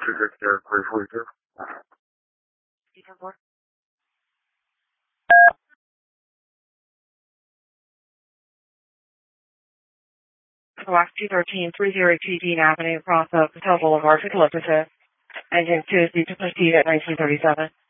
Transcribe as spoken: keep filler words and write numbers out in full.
Pacific Air three forty-two. Speaker four. Wax two thirteen, three oh two Dean Avenue, across the Patel Boulevard, Eucalyptus. Engine two is due to proceed at nineteen thirty-seven.